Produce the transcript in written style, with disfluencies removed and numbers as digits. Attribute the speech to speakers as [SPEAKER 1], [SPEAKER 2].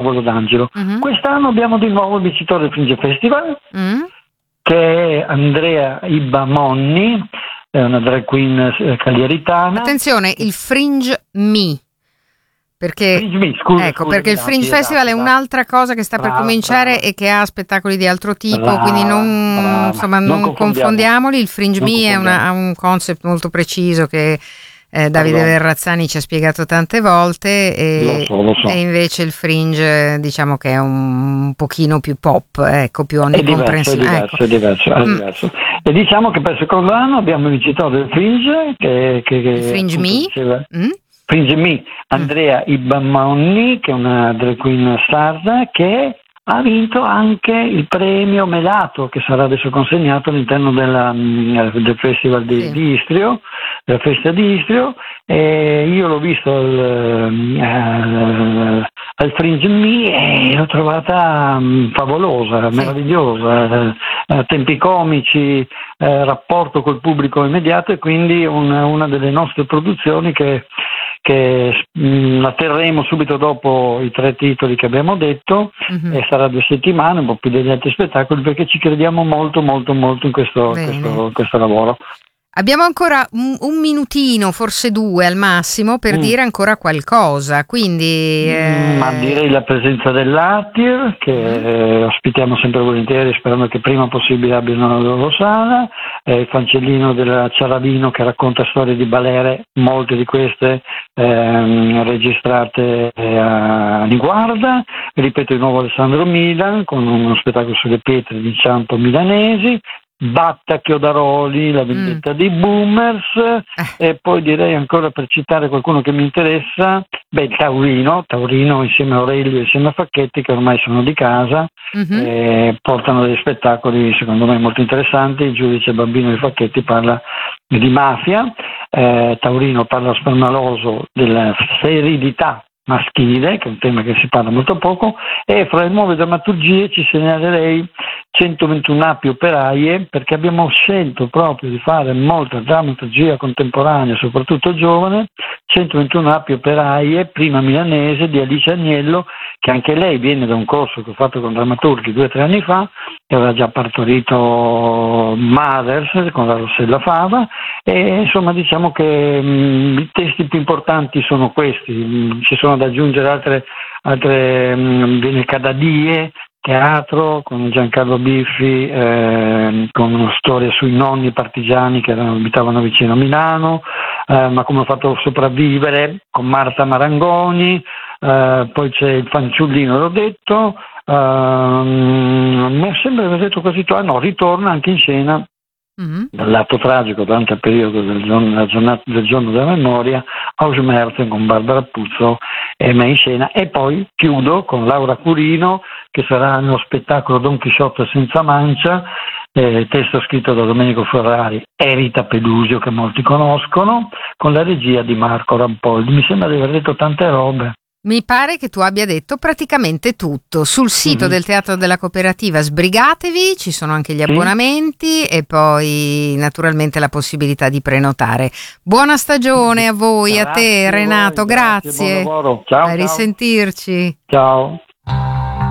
[SPEAKER 1] Tavolo d'Angelo. Quest'anno abbiamo di nuovo il vincitore del Fringe Festival, che è Andrea Ibamonni, è una drag queen cagliaritana.
[SPEAKER 2] Attenzione, il Fringe Me. Perché, perché il Fringe Festival è un'altra cosa che sta per cominciare e che ha spettacoli di altro tipo, quindi non confondiamoli. Il Fringe Me ha un concept molto preciso che Davide Verrazzani ci ha spiegato tante volte
[SPEAKER 1] lo so.
[SPEAKER 2] E invece il Fringe diciamo che è un pochino più pop, più onnicomprensivo.
[SPEAKER 1] È diverso. E diciamo che per il secondo anno abbiamo il vincitore del Fringe che
[SPEAKER 2] Fringe Me.
[SPEAKER 1] Fringe Me, Andrea Ibamonni, che è una drag queen sarda, che ha vinto anche il premio Melato, che sarà adesso consegnato all'interno del Festival di Istrio, della festa di Istrio, e io l'ho visto al Fringe Me e l'ho trovata favolosa, meravigliosa, tempi comici, rapporto col pubblico immediato, e quindi una delle nostre produzioni che la terremo subito dopo i 3 titoli che abbiamo detto, e sarà 2 settimane, un po' più degli altri spettacoli, perché ci crediamo molto in questo lavoro.
[SPEAKER 2] Abbiamo ancora un minutino, forse 2 al massimo, per dire ancora qualcosa, quindi...
[SPEAKER 1] Ma direi la presenza dell'Attir, che ospitiamo sempre volentieri, sperando che prima possibile abbiano la loro sala, il Fancellino della Ciaravino, che racconta storie di balere, molte di queste registrate a Niguarda, ripeto di nuovo Alessandro Milan, con uno spettacolo sulle pietre di inciampo milanesi, Batta Chiodaroli, La vendetta dei boomers, e poi direi ancora, per citare qualcuno che mi interessa, Taurino insieme a Aurelio, insieme a Facchetti, che ormai sono di casa, portano degli spettacoli secondo me molto interessanti. Il giudice Bambino di Facchetti parla di mafia, Taurino parla spernaloso della seridità maschile, che è un tema che si parla molto poco, e fra le nuove drammaturgie ci segnalerei 121 api operaie, perché abbiamo scelto proprio di fare molta drammaturgia contemporanea, soprattutto giovane. 121 api operaie, prima milanese, di Alice Agnello, che anche lei viene da un corso che ho fatto con drammaturghi 2 o 3 anni fa, che aveva già partorito Mothers con la Rossella Fava, e insomma diciamo che i testi più importanti sono questi. Ci sono da aggiungere altre viene Cadadie, teatro con Giancarlo Biffi, con una storia sui nonni partigiani che abitavano vicino a Milano, ma come ho fatto sopravvivere, con Marta Marangoni, poi c'è il Fanciullino, l'ho detto, mi sembra di aver detto quasi tutto. Ritorna anche in scena dal lato tragico durante il periodo del giorno della memoria, Ausmerzen con Barbara Puzzo e me in scena, e poi chiudo con Laura Curino, che sarà nello spettacolo Don Chisciotte senza mancia, testo scritto da Domenico Ferrari e Rita Pedusio, che molti conoscono, con la regia di Marco Rampoldi. Mi sembra di aver detto tante robe.
[SPEAKER 2] Mi pare che tu abbia detto praticamente tutto. Sul sito del Teatro della Cooperativa sbrigatevi, ci sono anche gli abbonamenti e poi naturalmente la possibilità di prenotare. Buona stagione a voi, a te Renato, grazie.
[SPEAKER 1] Buon lavoro. Ciao.
[SPEAKER 2] A risentirci.
[SPEAKER 1] Ciao.